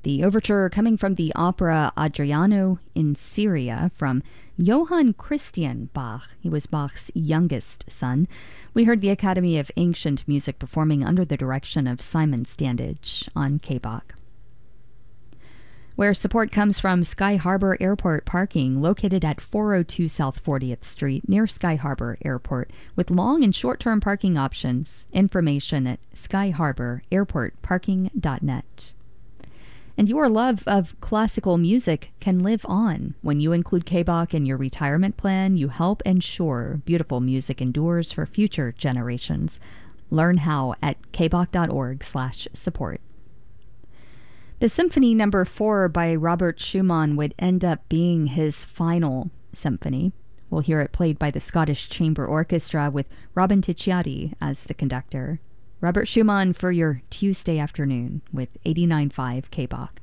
The overture coming from the opera Adriano in Syria from Johann Christian Bach. He was Bach's youngest son. We heard the Academy of Ancient Music performing under the direction of Simon Standage on K-Bach. Where support comes from Sky Harbor Airport parking, located at 402 South 40th Street near Sky Harbor Airport, with long and short-term parking options. Information at skyharbor.airportparking.net. And your love of classical music can live on. When you include K-Bach in your retirement plan, you help ensure beautiful music endures for future generations. Learn how at kbach.org/support. The Symphony No. 4 by Robert Schumann would end up being his final symphony. We'll hear it played by the Scottish Chamber Orchestra with Robin Ticciati as the conductor. Robert Schumann for your Tuesday afternoon with 89.5 K-Bach.